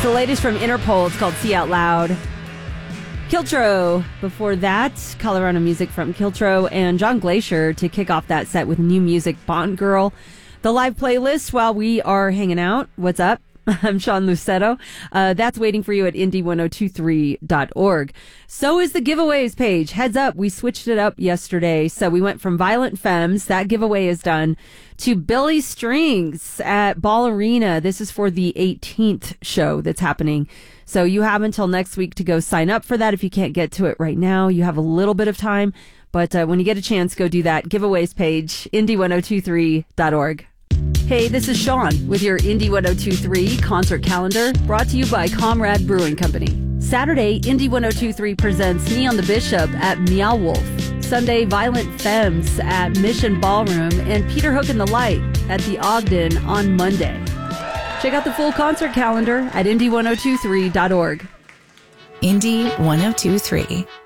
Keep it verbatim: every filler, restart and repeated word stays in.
the latest from Interpol. It's called See Out Loud. Kiltro. Before that, Colorado music from Kiltro and John Glacier to kick off that set with new music, Bond Girl. The live playlist while we are hanging out. What's up? I'm Sean Lucetto. Uh, that's waiting for you at indie ten twenty-three dot org. So is the giveaways page. Heads up, we switched it up yesterday. So we went from Violent Femmes, that giveaway is done, to Billy Strings at Ball Arena. This is for the eighteenth show that's happening. So you have until next week to go sign up for that. If you can't get to it right now, you have a little bit of time. But uh, when you get a chance, go do that. Giveaways page, indie ten twenty-three dot org. Hey, this is Sean with your Indie ten twenty-three concert calendar, brought to you by Comrade Brewing Company. Saturday, Indie ten twenty-three presents Neon the Bishop at Meow Wolf. Sunday, Violent Femmes at Mission Ballroom, and Peter Hook and the Light at the Ogden on Monday. Check out the full concert calendar at indie ten twenty-three dot org. Indie ten twenty-three.